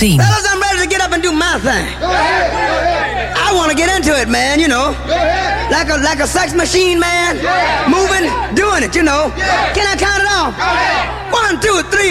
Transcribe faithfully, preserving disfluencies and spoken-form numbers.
theme. Fellas, I'm ready to get up and do my thing. Go ahead. Go ahead. I want to get into it, man, you know. Go ahead. Like a like a sex machine, man. Yeah. Moving, doing it, you know. Yeah. Can I count it off? Go ahead. One, two, three.